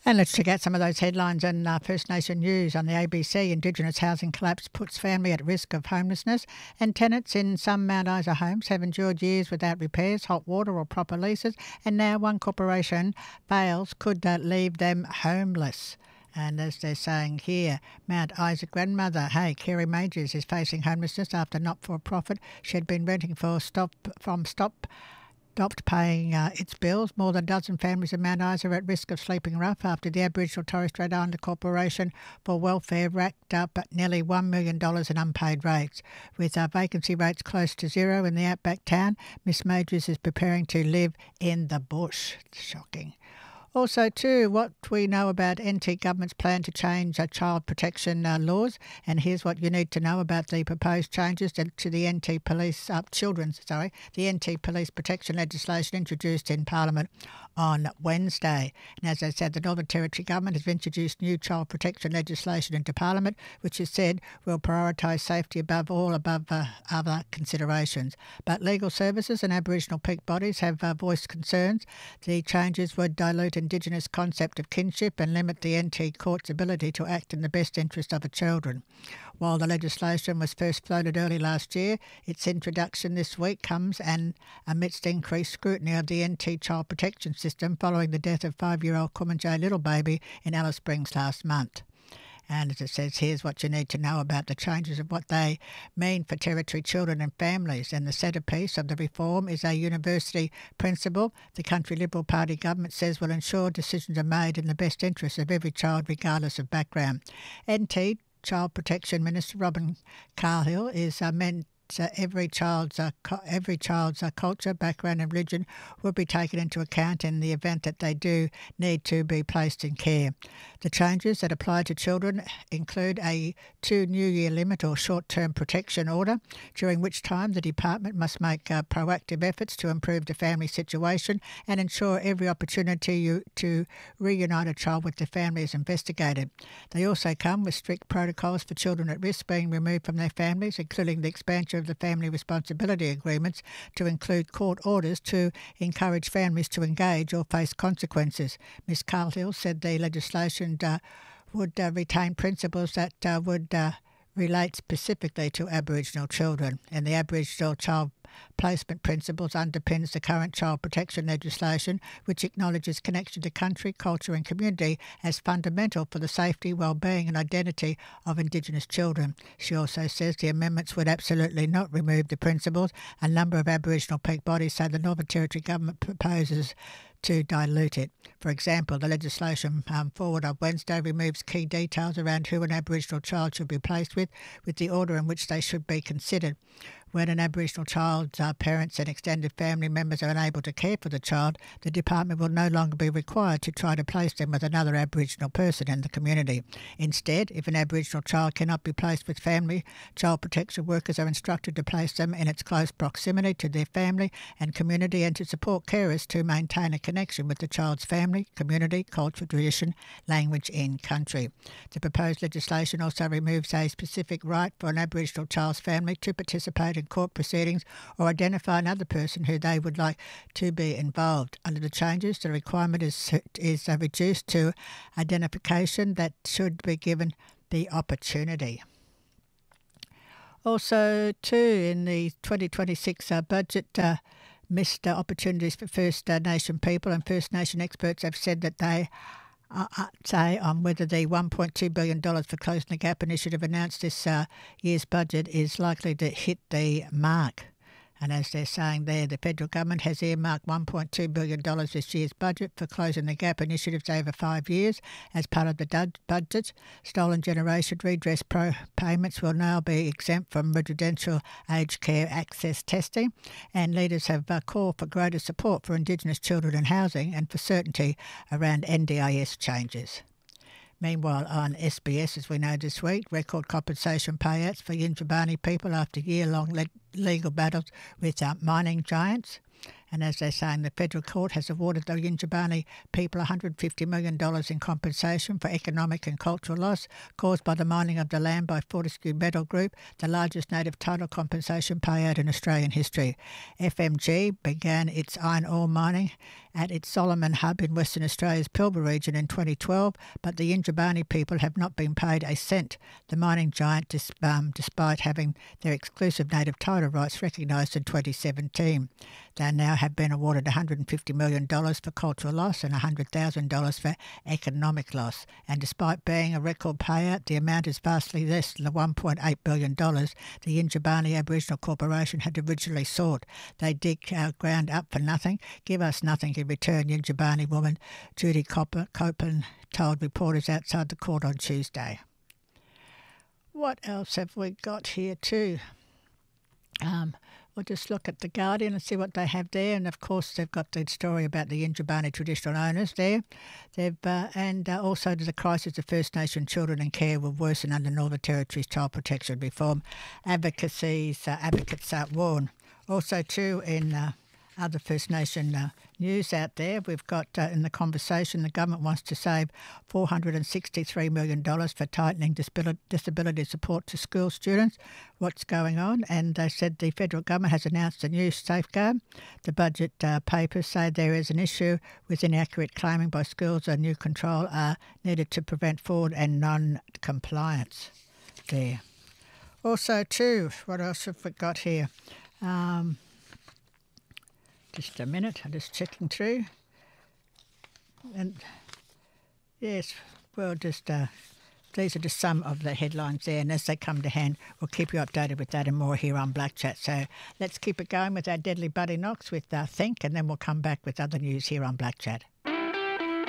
And let's check out some of those headlines in First Nation news on the ABC. Indigenous housing collapse puts family at risk of homelessness, and tenants in some Mount Isa homes have endured years without repairs, hot water or proper leases, and now one corporation fails could leave them homeless. And as they're saying here, Mount Isa grandmother, Kerry Majors, is facing homelessness after not-for-profit she had been renting for stopped paying its bills. More than a dozen families in Mount Isa are at risk of sleeping rough after the Aboriginal Torres Strait Islander Corporation for Welfare racked up at nearly $1 million in unpaid rates. With vacancy rates close to zero in the outback town, Miss Majors is preparing to live in the bush. Shocking. Also, too, what we know about NT government's plan to change child protection laws, and here's what you need to know about the proposed changes to the NT police the NT police protection legislation introduced in Parliament on Wednesday. And as I said, the Northern Territory government has introduced new child protection legislation into Parliament, which has said will prioritise safety above other considerations. But legal services and Aboriginal peak bodies have voiced concerns the changes would dilute Indigenous concept of kinship and limit the NT Court's ability to act in the best interest of the children. While the legislation was first floated early last year, its introduction this week comes amidst increased scrutiny of the NT child protection system following the death of 5-year-old Kumanjay little baby in Alice Springs last month. And as it says, here's what you need to know about the changes of what they mean for Territory children and families. And the centrepiece of the reform is a university principle the Country Liberal Party government says will ensure decisions are made in the best interest of every child regardless of background. NT Child Protection Minister Robin Carhill is meant every child's culture, background and religion will be taken into account in the event that they do need to be placed in care. The changes that apply to children include a 2-new-year limit or short-term protection order, during which time the department must make proactive efforts to improve the family situation and ensure every opportunity to reunite a child with the family is investigated. They also come with strict protocols for children at risk being removed from their families, including the expansion of the family responsibility agreements to include court orders to encourage families to engage or face consequences. Ms Carhill said the legislation would retain principles that would relate specifically to Aboriginal children, and the Aboriginal child placement principles underpins the current child protection legislation, which acknowledges connection to country, culture and community as fundamental for the safety, well-being and identity of Indigenous children. She also says the amendments would absolutely not remove the principles. A number of Aboriginal peak bodies say the Northern Territory government proposes to dilute it. For example, the legislation forward on Wednesday removes key details around who an Aboriginal child should be placed with the order in which they should be considered. When an Aboriginal child's parents and extended family members are unable to care for the child, the department will no longer be required to try to place them with another Aboriginal person in the community. Instead, if an Aboriginal child cannot be placed with family, child protection workers are instructed to place them in its close proximity to their family and community and to support carers to maintain a connection with the child's family, community, culture, tradition, language and country. The proposed legislation also removes a specific right for an Aboriginal child's family to participate in court proceedings or identify another person who they would like to be involved. Under the changes, the requirement is reduced to identification that should be given the opportunity. Also, too, in the 2026 budget, missed opportunities for First Nation people, and First Nation experts have said that they say on whether the $1.2 billion for Closing the Gap initiative announced this year's budget is likely to hit the mark. And as they're saying there, the federal government has earmarked $1.2 billion this year's budget for Closing the Gap initiatives over 5 years as part of the budget. Stolen generation redress payments will now be exempt from residential aged care access testing, and leaders have called for greater support for Indigenous children in housing and for certainty around NDIS changes. Meanwhile, on SBS, as we know this week, record compensation payouts for Yindjibarndi people after year-long legal battles with mining giants. And as they're saying, the federal court has awarded the Yindjibarndi people $150 million in compensation for economic and cultural loss caused by the mining of the land by Fortescue Metal Group, the largest native title compensation payout in Australian history. FMG began its iron ore mining at its Solomon Hub in Western Australia's Pilbara region in 2012, but the Yindjibarndi people have not been paid a cent. The mining giant, despite having their exclusive native title rights recognised in 2017. They now have been awarded $150 million for cultural loss and $100,000 for economic loss. And despite being a record payout, the amount is vastly less than the $1.8 billion the Yindjibarndi Aboriginal Corporation had originally sought. They dig our ground up for nothing, give us nothing in return, Yindjibarndi woman Judy Copen told reporters outside the court on Tuesday. What else have we got here too? We'll just look at The Guardian and see what they have there. And, of course, they've got the story about the Yindjibarndi traditional owners there. And also the crisis of First Nation children in care will worsen under Northern Territory's child protection reform. Advocates warn. Also, too, in other First Nation news out there, we've got in the conversation the government wants to save $463 million for tightening disability support to school students. What's going on? And they said the federal government has announced a new safeguard. The budget papers say there is an issue with inaccurate claiming by schools. A new control are needed to prevent fraud and non-compliance there. Also, too, what else have we got here? Just a minute, I'm just checking through. And yes, well, just these are just some of the headlines there, and as they come to hand, we'll keep you updated with that and more here on Black Chat. So let's keep it going with our deadly Buddy Knox with Think, and then we'll come back with other news here on Black Chat.